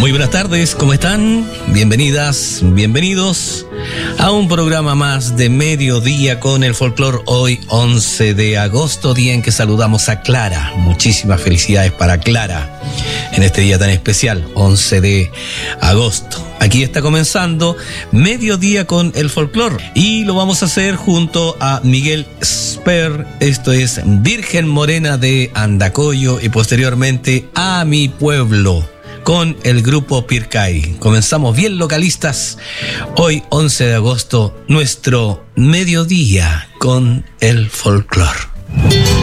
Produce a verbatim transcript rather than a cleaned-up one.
Muy buenas tardes, ¿cómo están? Bienvenidas, bienvenidos a un programa más de Mediodía con el Folclor. Hoy once de agosto, día en que saludamos a Clara. Muchísimas felicidades para Clara en este día tan especial, once de agosto. Aquí está comenzando Mediodía con el Folclor y lo vamos a hacer junto a Miguel Sper. Esto es Virgen Morena de Andacollo y posteriormente A Mi Pueblo con el grupo Pircay. Comenzamos bien localistas. Hoy once de agosto, nuestro Mediodía con el Folclor.